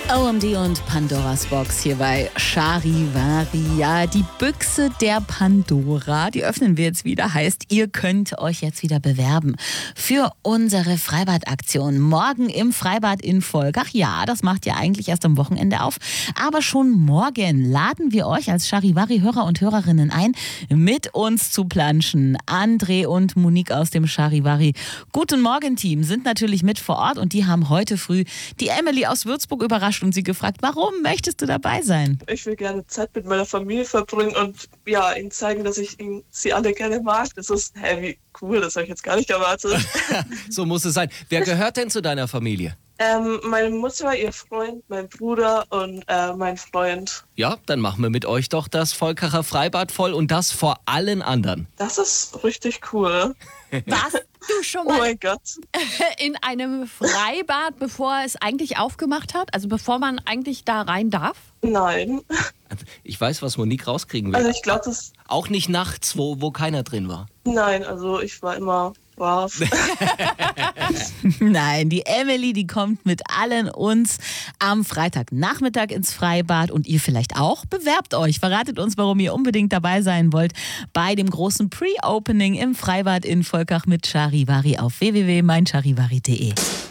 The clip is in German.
OMD und Pandoras Box hier bei Charivari. Ja, die Büchse der Pandora, die öffnen wir jetzt wieder. Heißt, ihr könnt euch jetzt wieder bewerben für unsere Freibadaktion. Morgen im Freibad in Volkach. Ja, das macht ja eigentlich erst am Wochenende auf. Aber schon morgen laden wir euch als Charivari-Hörer und Hörerinnen ein, mit uns zu planschen. André und Monique aus dem Charivari Guten Morgen-Team sind natürlich mit vor Ort und die haben heute früh die Emily aus Würzburg überrascht und sie gefragt, warum möchtest du dabei sein? Ich will gerne Zeit mit meiner Familie verbringen und ja, ihnen zeigen, dass ich sie alle gerne mag. Das ist, wie cool, das habe ich jetzt gar nicht erwartet. So muss es sein. Wer gehört denn zu deiner Familie? Meine Mutter, ihr Freund, mein Bruder und mein Freund. Ja, dann machen wir mit euch doch das Volkacher Freibad voll und das vor allen anderen. Das ist richtig cool. Warst du schon Oh mal mein Gott. in einem Freibad, bevor es eigentlich aufgemacht hat? Also bevor man eigentlich da rein darf? Nein. Ich weiß, was Monique rauskriegen will. Also ich glaube, das... Auch nicht nachts, wo keiner drin war. Nein, also ich war immer brav. Nein, die Emily, die kommt mit allen uns am Freitagnachmittag ins Freibad und ihr vielleicht auch. Bewerbt euch, verratet uns, warum ihr unbedingt dabei sein wollt bei dem großen Pre-Opening im Freibad in Volkach mit Charivari auf www.meincharivari.de.